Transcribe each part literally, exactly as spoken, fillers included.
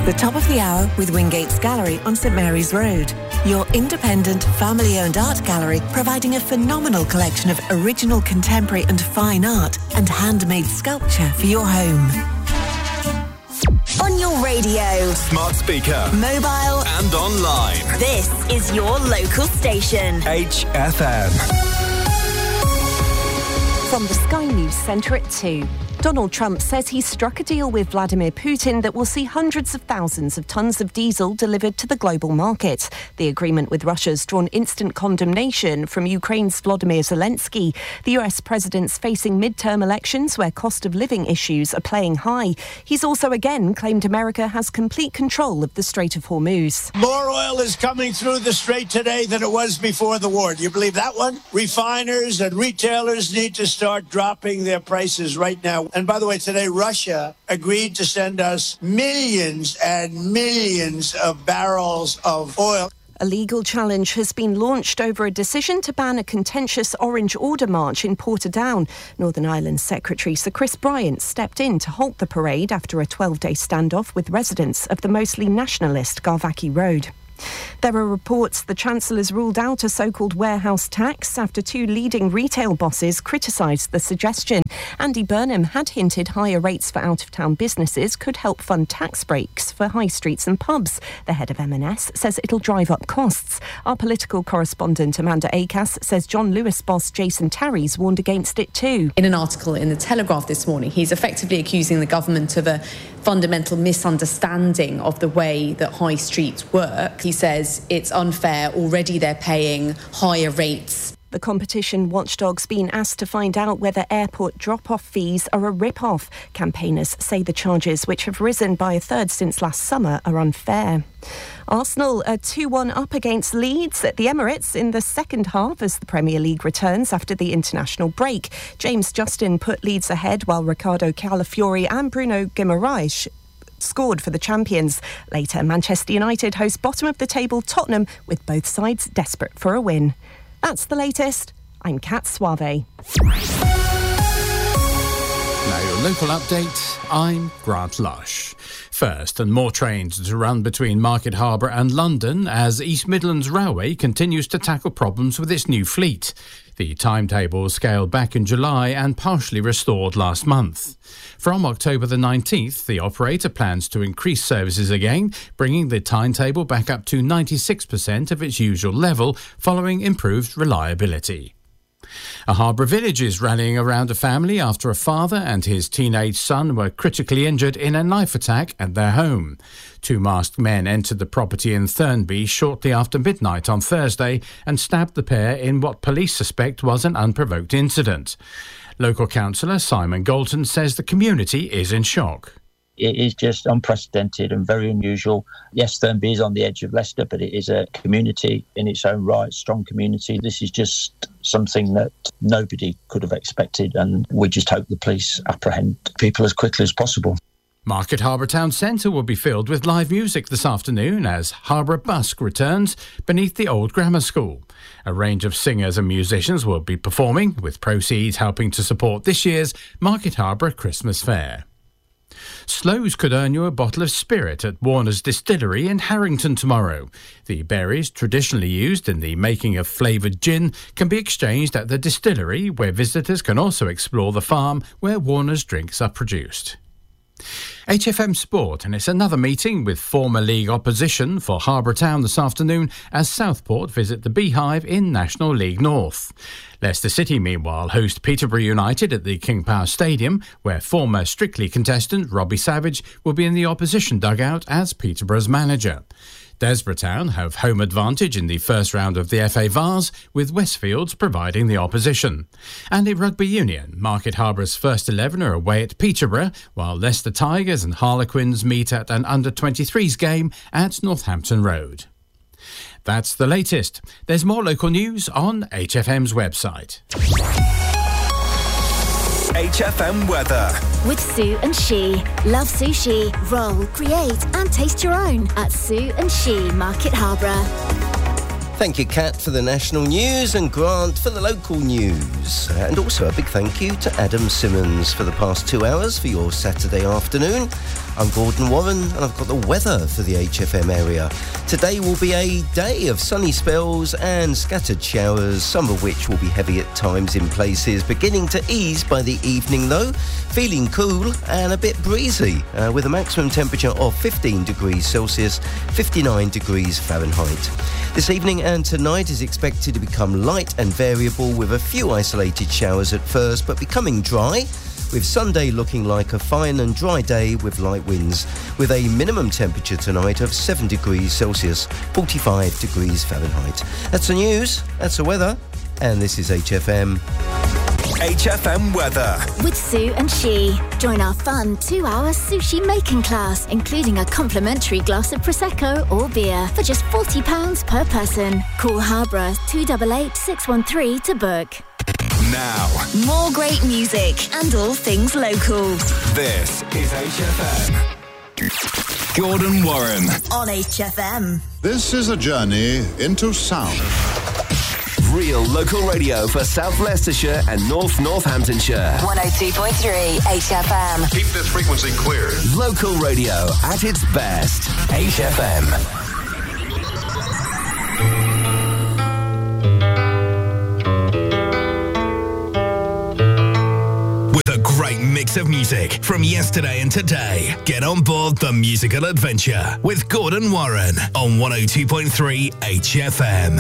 the top of the hour with Wingate's Gallery on St Mary's Road. Your independent, family-owned art gallery providing a phenomenal collection of original contemporary and fine art and handmade sculpture for your home. On your radio, smart speaker, mobile and online. This is your local station. H F M. From the Sky News Centre at two. Donald Trump says he's struck a deal with Vladimir Putin that will see hundreds of thousands of tonnes of diesel delivered to the global market. The agreement with Russia's drawn instant condemnation from Ukraine's Volodymyr Zelensky. The U S president's facing midterm elections where cost of living issues are playing high. He's also again claimed America has complete control of the Strait of Hormuz. More oil is coming through the strait today than it was before the war. Do you believe that one? Refiners and retailers need to start dropping their prices right now. And by the way, today, Russia agreed to send us millions and millions of barrels of oil. A legal challenge has been launched over a decision to ban a contentious Orange Order march in Portadown. Northern Ireland Secretary Sir Chris Bryant stepped in to halt the parade after a twelve-day standoff with residents of the mostly nationalist Garvaki Road. There are reports the Chancellor's ruled out a so-called warehouse tax after two leading retail bosses criticised the suggestion. Andy Burnham had hinted higher rates for out-of-town businesses could help fund tax breaks for high streets and pubs. The head of M and S says it'll drive up costs. Our political correspondent Amanda Acas says John Lewis boss Jason Terry's warned against it too. In an article in The Telegraph this morning, he's effectively accusing the government of a fundamental misunderstanding of the way that high streets work. He says it's unfair. Already they're paying higher rates. The competition watchdog's been asked to find out whether airport drop-off fees are a rip-off. Campaigners say the charges, which have risen by a third since last summer, are unfair. Arsenal are two one up against Leeds at the Emirates in the second half as the Premier League returns after the international break. James Justin put Leeds ahead while Ricardo Calafiori and Bruno Guimaraes scored for the champions. Later, Manchester United host bottom-of-the-table Tottenham with both sides desperate for a win. That's the latest. I'm Kat Suave. Now your local update, I'm Grant Lush. First, and more trains to run between Market Harbour and London as East Midlands Railway continues to tackle problems with its new fleet. The timetable was scaled back in July and partially restored last month. From October the nineteenth, the operator plans to increase services again, bringing the timetable back up to ninety-six percent of its usual level following improved reliability. A Harbour village is rallying around a family after a father and his teenage son were critically injured in a knife attack at their home. Two masked men entered the property in Thurnby shortly after midnight on Thursday and stabbed the pair in what police suspect was an unprovoked incident. Local councillor Simon Galton says the community is in shock. It is just unprecedented and very unusual. Yes, Thurnby is on the edge of Leicester, but it is a community in its own right, strong community. This is just something that nobody could have expected, and we just hope the police apprehend people as quickly as possible. Market Harbour Town Centre will be filled with live music this afternoon as Harbour Busk returns beneath the old grammar school. A range of singers and musicians will be performing, with proceeds helping to support this year's Market Harbour Christmas Fair. Sloes could earn you a bottle of spirit at Warner's Distillery in Harrington tomorrow. The berries traditionally used in the making of flavoured gin can be exchanged at the distillery, where visitors can also explore the farm where Warner's drinks are produced. H F M Sport, and it's another meeting with former league opposition for Harbour Town this afternoon as Southport visit the Beehive in National League North. Leicester City, meanwhile, host Peterborough United at the King Power Stadium, where former Strictly contestant Robbie Savage will be in the opposition dugout as Peterborough's manager. Desborough Town have home advantage in the first round of the F A Vase, with Westfields providing the opposition. And in Rugby Union, Market Harbour's first eleven are away at Peterborough, while Leicester Tigers and Harlequins meet at an under twenty-threes game at Northampton Road. That's the latest. There's more local news on H F M's website. H F M weather. With Sue and She. Love sushi, roll, create and taste your own at Sue and She, Market Harbour. Thank you, Kat, for the national news and Grant for the local news. And also a big thank you to Adam Simmons for the past two hours for your Saturday afternoon. I'm Gordon Warren and I've got the weather for the H F M area. Today will be a day of sunny spells and scattered showers, some of which will be heavy at times in places, beginning to ease by the evening though, feeling cool and a bit breezy, uh, with a maximum temperature of fifteen degrees Celsius, fifty-nine degrees Fahrenheit. This evening and tonight is expected to become light and variable with a few isolated showers at first, but becoming dry, with Sunday looking like a fine and dry day with light winds, with a minimum temperature tonight of seven degrees Celsius, forty-five degrees Fahrenheit. That's the news, that's the weather, and this is H F M. H F M weather. With Sue and She. Join our fun two-hour sushi making class, including a complimentary glass of Prosecco or beer for just forty pounds per person. Call Harborough two eight eight, six one three to book. Now, More great music and all things local. this is H F M. Gordon Warren. On H F M. This is a journey into sound. Real local radio for South Leicestershire and North Northamptonshire. one oh two point three H F M. Keep this frequency clear. Local radio at its best. H F M. Great mix of music from yesterday and today. Get on board the musical adventure with Gordon Warren on one oh two point three H F M.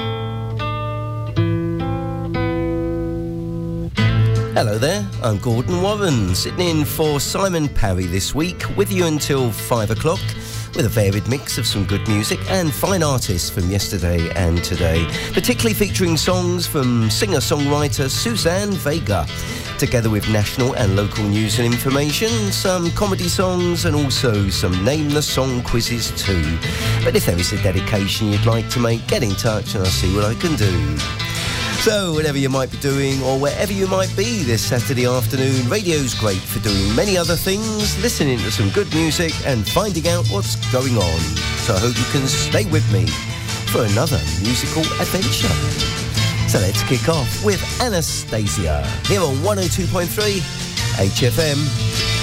Hello there, I'm Gordon Warren, sitting in for Simon Parry this week, with you until five o'clock, with a varied mix of some good music and fine artists from yesterday and today, particularly featuring songs from singer-songwriter Suzanne Vega, together with national and local news and information, some comedy songs and also some Name the Song quizzes too. But if there is a dedication you'd like to make, get in touch and I'll see what I can do. So, whatever you might be doing or wherever you might be this Saturday afternoon, radio's great for doing many other things, listening to some good music and finding out what's going on. So I hope you can stay with me for another musical adventure. So let's kick off with Anastasia here on one oh two point three H F M.